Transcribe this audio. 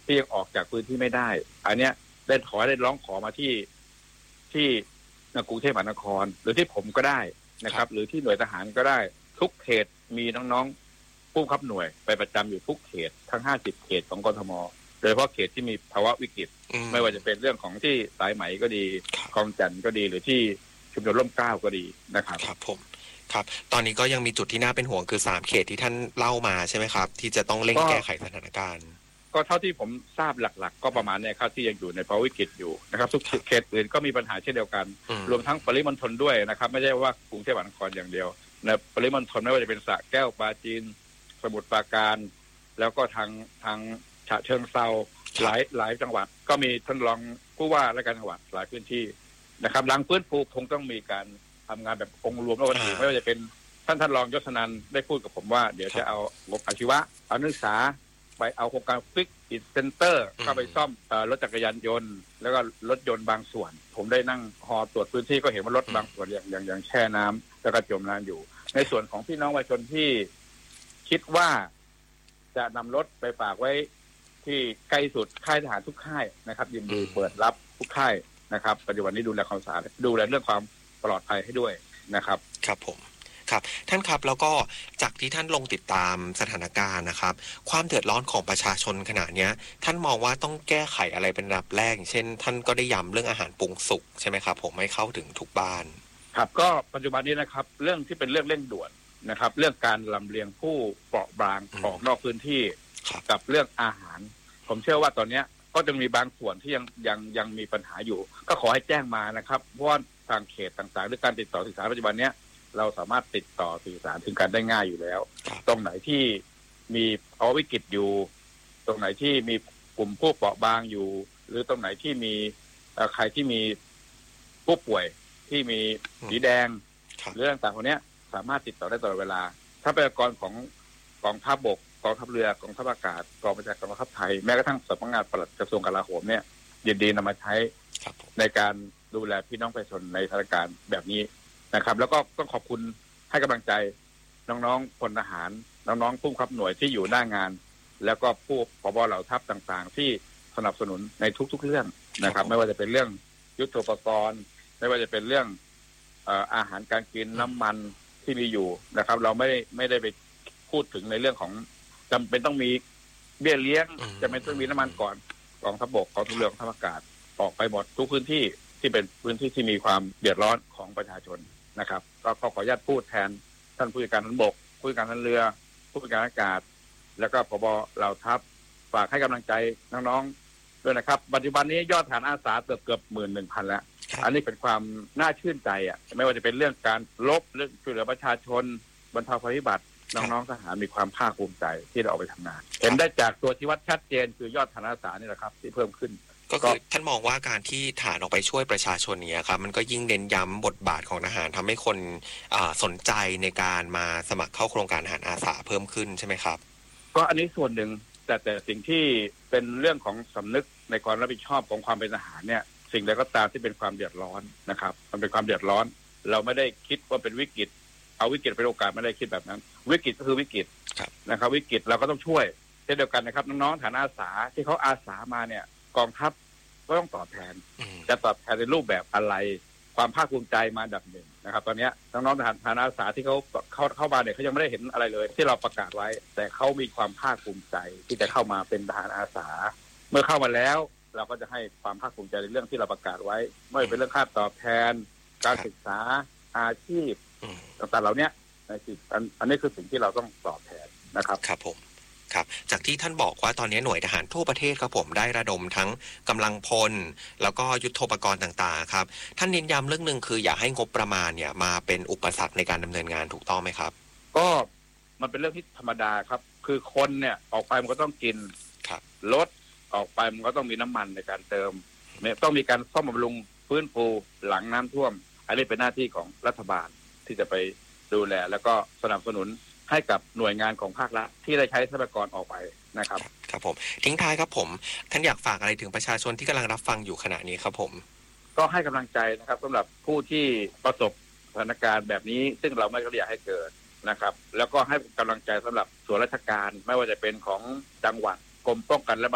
ที่ยังออกจากพื้นที่ไม่ได้อันเนี้ยได้ร้องขอมาที่กรุงเทพมหานครหรือที่ผมก็ได้นะครับหรือที่หน่วยทหารก็ได้ทุกเขตมีน้องๆผู้บังคับหน่วยไปประจำอยู่ทุกเขตทั้ง50เขตของกทมโดยเฉพาะเขตที่มีภาวะวิกฤตไม่ว่าจะเป็นเรื่องของที่สายไหมก็ดีคลองจันทน์ก็ดีหรือที่ชุมชนร่มเกล้าก็ดีนะครับครับผมครับตอนนี้ก็ยังมีจุดที่น่าเป็นห่วงคือ3เขตที่ท่านเล่ามาใช่ไหมครับที่จะต้องเร่งแก้ไขสถานการณ์ก็เท่าที่ผมทราบหลักๆก็ประมาณนี้ครับที่ยังอยู่ในภาวะวิกฤตอยู่นะครับทุกเขตอื่นก็มีปัญหาเช่นเดียวกันรวมทั้งปริมณฑลด้วยนะครับไม่ใช่ว่ากรุงเทพมหานครอย่างเดียวในปริมณฑลไม่ว่าจะเป็นสระแก้วปราจีนสมุทรปราการแล้วก็ทางฉะเชิงเทราหลายจังหวัดก็มีท่านรองผู้ว่าราชการจังหวัดหลายพื้นที่นะครับหลังฟื้นฟูคงต้องมีการทำงานแบบองค์รวมแล้ววันอื่นไม่ว่าจะเป็นท่านรองยศนันท์ได้พูดกับผมว่าเดี๋ยวจะเอางบอาชีวะเอานักศึกษาไปเอาโครงการฟิกอินเซ็นเตอร์เข้าไปซ่อมรถจักรยานยนต์แล้วก็รถยนต์บางส่วนผมได้นั่งฮอตรวจพื้นที่ก็เห็นว่ารถบางส่วนอย่างแช่น้ำแล้วก็จมน้ำอยู่ในส่วนของพี่น้องประชาชนที่คิดว่าจะนำรถไปฝากไว้ที่ใกล้สุดค่ายทหารทุกค่ายนะครับยินดีเปิดรับทุกค่ายนะครับปัจจุบันนี้ดูแลความสะอาดดูแลเรื่องความปลอดภัยให้ด้วยนะครับครับผมครับท่านครับแล้วก็จากที่ท่านลงติดตามสถานการณ์นะครับความเดือดร้อนของประชาชนขณะนี้ท่านมองว่าต้องแก้ไขอะไรเป็นระดับแรกเช่นท่านก็ได้ย้ำเรื่องอาหารปรุงสุกใช่ไหมครับผมให้เข้าถึงทุกบ้านครับก็ปัจจุบันนี้นะครับเรื่องที่เป็นเรื่องเร่งด่วนนะครับเรื่องการลำเลียงผู้เปราะบางออกนอกพื้นที่กับเรื่องอาหารผมเชื่อว่าตอนนี้ก็จะมีบางส่วนที่ยังมีปัญหาอยู่ก็ขอให้แจ้งมานะครับเพราะว่าทางเขตต่างๆหรือการติดต่อสื่อสารปัจจุบันนี้เราสามารถติดต่อสื่อสารถึงกันได้ง่ายอยู่แล้วตรงไหนที่มีภาวะวิกฤตอยู่ตรงไหนที่มีกลุ่มผู้เปราะบางอยู่หรือตรงไหนที่มีใครที่มีผู้ป่วยที่มีสีแดงเรื่องต่างๆพวกนี้สามารถติดต่อได้ตลอดเวลาทรัพยากรของกองทัพบกกองทัพเรือกองทัพอากาศกองบัญชาการกองทัพไทยแม้กระทั่งสำนักงานปลัดกระทรวงกลาโหมเนี่ยยินดีนำมาใช้ในการดูแลพี่น้องประชาชนในสถานการณ์แบบนี้นะครับแล้วก็ต้องขอบคุณให้กำลังใจน้องๆพลทหารน้องๆผู้บังคับหน่วยที่อยู่หน้างานแล้วก็ผู้ผบ.เหล่าทัพต่างๆที่สนับสนุนในทุกๆเรื่องนะครับไม่ว่าจะเป็นเรื่องยุทโธปกรณ์ไม่ว่าจะเป็นเรื่องอาหารการกินน้ำมันที่มีอยู่นะครับเราไม่ได้ไปพูดถึงในเรื่องของจำเป็นต้องมีเบี้ยเลี้ยงจะไม่ต้องมีน้ำมันก่อนกองทัพบกกองทัพเรือกองทัพอากาศออกไปหมดทุกพื้นที่ที่เป็นพื้นที่ที่มีความเดือดร้อนของประชาชนนะครับก็ขออนุญาตพูดแทนท่านผู้จัดการทหารบกผู้จัดการทหารเรือผู้จัดการอากาศแล้วก็ผบ.เหล่าทัพฝากให้กำลังใจน้องๆด้วยนะครับปัจจุบันนี้ยอดฐานอาสาเกือบ 11,000 แล้วอันนี้เป็นความน่าชื่นใจไม่ว่าจะเป็นเรื่องการลบเรื่องช่วยเหลือประชาชนบรรเทาภัยพิบัติน้องๆทหารมีความภาคภูมิใจที่ได้ออกไปทำงานเห็นได้จากตัวชี้วัดชัดเจนคือยอดฐานอาสานี่แหละครับที่เพิ่มขึ้นก็คือท่านมองว่าการที่ฐานออกไปช่วยประชาชนเนี่ยครับมันก็ยิ่งเน้นย้ำบทบาทของทหารทำให้คนสนใจในการมาสมัครเข้าโครงการทหารอาสาเพิ่มขึ้นใช่ไหมครับก็อันนี้ส่วนหนึ่งแต่สิ่งที่เป็นเรื่องของสำนึกในความรับผิดชอบของความเป็นทหารเนี่ยสิ่งใดก็ตามที่เป็นความเดือดร้อนนะครับมันเป็นความเดือดร้อนเราไม่ได้คิดว่าเป็นวิกฤตเอาวิกฤตเป็นโอกาสไม่ได้คิดแบบนั้นวิกฤตก็คือวิกฤตนะครับวิกฤตเราก็ต้องช่วยเช่นเดียวกันนะครับน้องๆฐานอาสาที่เขาอาสามาเนี่ยกองทัพก็ต้องตอบแทนจะตอบแทนในรูปแบบอะไรความภาคภูมิใจมาดับหนึ่งนะครับตอนนี้น้องๆฐานอาสาที่เขาเข้ามาเนี่ยเขายังไม่ได้เห็นอะไรเลยที่เราประกาศไว้แต่เขามีความภาคภูมิใจที่จะเข้ามาเป็นทหารอาสาเมื่อเข้ามาแล้วเราก็จะให้ความภาคภูมิใจในเรื่องที่เราประกาศไว้ไม่เป็นเรื่องค่าตอบแทนการศึกษาอาชีพต่างๆเหล่านี้อันนี้คือสิ่งที่เราต้องตอบแทนนะครับครับผมครับจากที่ท่านบอกว่าตอนนี้หน่วยทหารทั่วประเทศครับผมได้ระดมทั้งกำลังพลแล้วก็ยุทโธปกรณ์ต่างๆครับท่านเน้นย้ำเรื่องนึงคืออย่าให้งบประมาณเนี่ยมาเป็นอุปสรรคในการดำเนินงานถูกต้องไหมครับก็มันเป็นเรื่องที่ธรรมดาครับคือคนเนี่ยออกไปมันก็ต้องกินรถออกไปมันก็ต้องมีน้ำมันในการเติมต้องมีการซ่อมบำรุงฟื้นฟูหลังน้ำท่วมอันนี้เป็นหน้าที่ของรัฐบาลที่จะไปดูแลแล้วก็สนับสนุนให้กับหน่วยงานของภาครัฐที่ได้ใช้ทรัพยากรออกไปนะครับครับผมทิ้งท้ายครับผมท่านอยากฝากอะไรถึงประชาชนที่กำลังรับฟังอยู่ขณะนี้ครับผมก็ให้กำลังใจนะครับสำหรับผู้ที่ประสบสถานการณ์แบบนี้ซึ่งเราไม่อยากให้เกิดนะครับแล้วก็ให้กำลังใจสำหรับส่วนราชการไม่ว่าจะเป็นของจังหวัดกรมป้องกันและ